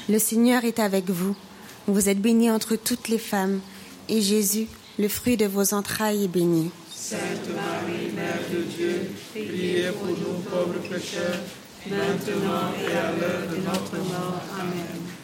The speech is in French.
Le Seigneur est avec vous. Vous êtes bénie entre toutes les femmes, et Jésus, le fruit de vos entrailles, est béni. Sainte Marie, Mère de Dieu, priez pour nous pauvres pécheurs, maintenant et à l'heure de notre mort. Amen.